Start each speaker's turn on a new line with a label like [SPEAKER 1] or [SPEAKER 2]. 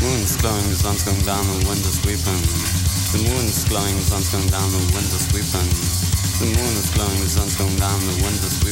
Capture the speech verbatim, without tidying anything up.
[SPEAKER 1] moon's glowing, the sun's going down, the wind is sweeping. The moon's glowing, the sun's going down, the wind is sweeping. The moon is glowing, the sun's going down, the wind is sweeping.